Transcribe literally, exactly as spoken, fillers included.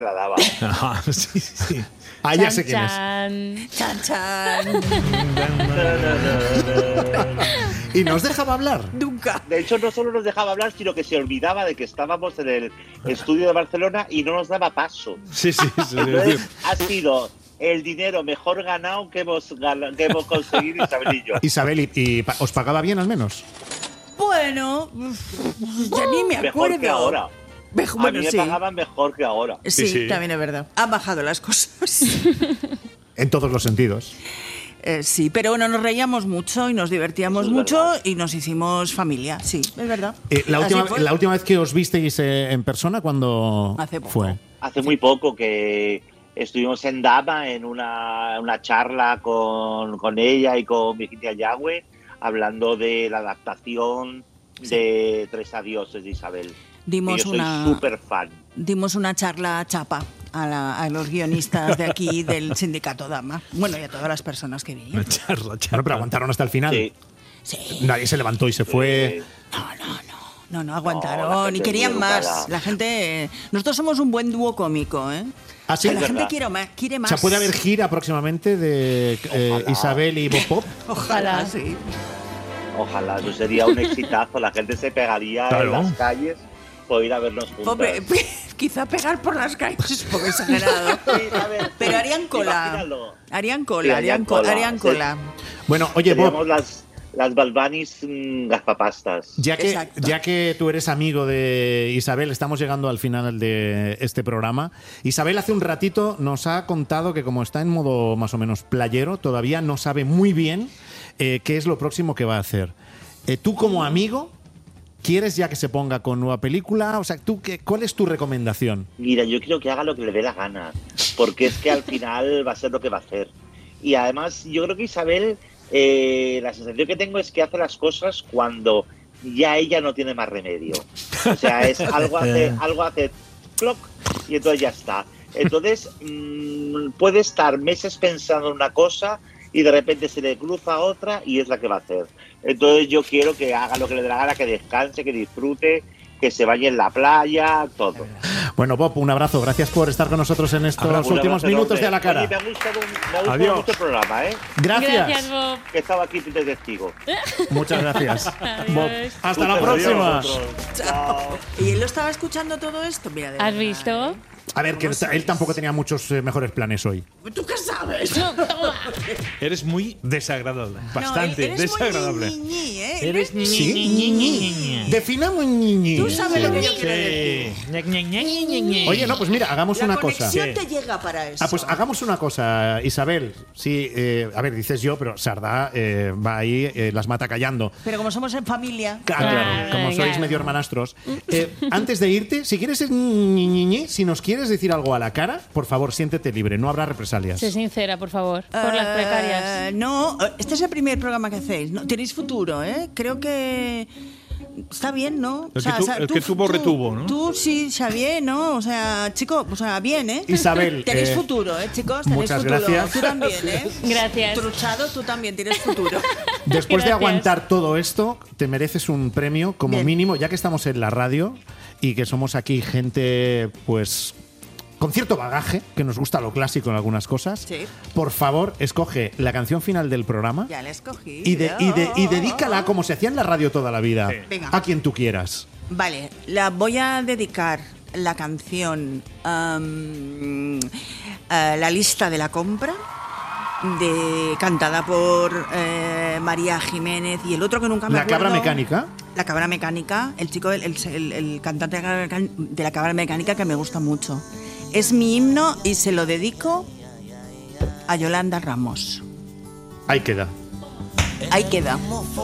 la daba. Ajá, sí, sí. Ah, ya sé quién es. Chan, chan. ¿Y nos dejaba hablar? Nunca. De hecho, no solo nos dejaba hablar, sino que se olvidaba de que estábamos en el estudio de Barcelona y no nos daba paso. Sí, sí, sí. Entonces, ha sido el dinero mejor ganado que hemos, gan- que hemos conseguido Isabel y yo. Isabel, ¿y, y pa- os pagaba bien al menos? Bueno, ya ni me acuerdo. Mejor que ahora. Mejor- A bueno, mí me sí. pagaban mejor que ahora. Sí, Sí, sí. también es verdad. Han bajado las cosas. En todos los sentidos. Eh, sí, pero bueno, nos reíamos mucho y nos divertíamos Eso es mucho verdad. y nos hicimos familia. Sí, es verdad. Eh, la, Así última, fue. la última vez que os visteis eh, en persona, ¿cuándo Hace poco. fue? Hace muy poco que estuvimos en Dama en una, una charla con, con ella y con Virginia Yagüe hablando de la adaptación de Tres Adioses de Isabel. Dimos Y yo soy una- súper fan. Dimos una charla chapa a, la- a los guionistas de aquí del sindicato Dama. Bueno, y a todas las personas que vinieron. Charla, charla. Bueno, pero aguantaron hasta el final. Sí. Sí. Nadie se levantó y se fue. Eh, No, no, no. No, no, aguantaron. No, la gente y querían muy más. educada. La gente. Nosotros somos un buen dúo cómico, ¿eh? ¿Ah, sí? O sea, la Es gente verdad. quiere más, quiere O más. sea, ¿puede haber gira próximamente de eh, Ojalá. Isabel y Bob Pop? Ojalá, Ojalá. sí. Ojalá, eso sería un exitazo. La gente se pegaría Claro. en las calles por ir a vernos juntos. Hombre, quizá pegar por las calles es un poco exagerado. Sí, a ver, Pero harían cola. imagínalo. Harían cola, Sí, harían harían cola. cola, Harían sí. cola. Bueno, oye, Bob, Seríamos las, las Balbanis mm, gazpapastas. ya que, Exacto. ya que tú eres amigo de Isabel, estamos llegando al final de este programa. Isabel hace un ratito nos ha contado que como está en modo más o menos playero, todavía no sabe muy bien eh, qué es lo próximo que va a hacer. Eh, tú como amigo, ¿quieres ya que se ponga con nueva película? O sea, ¿tú qué, ¿cuál es tu recomendación? Mira, yo quiero que haga lo que le dé la gana, porque es que al final va a ser lo que va a hacer. Y además, yo creo que Isabel, eh, la sensación que tengo es que hace las cosas cuando ya ella no tiene más remedio. O sea, es algo hace, algo hace cloc y entonces ya está. Entonces, mmm, puede estar meses pensando en una cosa y de repente se le cruza otra y es la que va a hacer. Entonces yo quiero que haga lo que le dé la gana, que descanse, que disfrute, que se vaya en la playa, todo. Bueno, Bob, un abrazo. Gracias por estar con nosotros en estos Un últimos abrazo minutos enorme. de A la Cara. Oye, me ha gustado, me ha gustado Adiós. mucho el programa, ¿eh? Gracias. Gracias, Bob. Que estaba aquí de testigo. Muchas gracias. Adiós. Bob, hasta la Muchas próxima. gracias a vosotros. Chao. ¿Y él lo estaba escuchando todo esto? Mira, de ¿Has verdad, visto? ¿eh? A ver, que él tampoco tenía muchos eh, mejores planes hoy. ¿Tú qué sabes? No, toma. Eres muy desagradable. Bastante no, él- él es desagradable. Muy ñi, ñi, ¿eh? Eres ñi, ¿Sí? ñi, ñi, ñi, ñi. Definamos ñiñi. Tú sabes lo que yo Sí. quiero decir. Ña, ña, ña, ña, ña, ña. Oye, no, pues mira, hagamos La una cosa. conexión Sí. te llega para eso. Ah, pues hagamos una cosa, Isabel. Sí, eh, a ver, dices yo, pero Sardá eh, va ahí, eh, las mata callando. Pero como somos en familia. Claro, Claro, como claro. sois medio hermanastros. Eh, antes de irte, si quieres ser ñi, ñi, ñi, si nos quieres decir algo a la cara, por favor, siéntete libre, no habrá represalias. Sé sincera, por favor. Por las Eh, precarias. No, este es el primer programa que hacéis. No, tenéis futuro, ¿eh? Creo que está bien, ¿no? El que tu- el que tuvo, retuvo, ¿no? Tú sí, Xavier, ¿no? O sea, chico, o sea, bien, ¿eh? Isabel, Tenéis eh, futuro, ¿eh, chicos? Tenéis muchas futuro. gracias. Tú también, ¿eh? Gracias. Truchado, tú también tienes futuro. Después de Gracias. aguantar todo esto, te mereces un premio como Bien. mínimo, ya que estamos en la radio y que somos aquí gente, pues, con cierto bagaje, que nos gusta lo clásico en algunas cosas. Sí. Por favor, escoge la canción final del programa Ya la escogí. y, de- y, de- y dedícala, como se hacía en la radio toda la vida, Sí. Venga. a quien tú quieras. Vale, la voy a dedicar la canción um, a La lista de la compra, de, cantada por eh, María Jiménez y el otro que nunca me La acuerdo. cabra mecánica. La cabra mecánica, el chico, el, el- el cantante de la cabra mecan- de la cabra mecánica que me gusta mucho. Es mi himno y se lo dedico a Yolanda Ramos. Ahí queda. Ahí queda.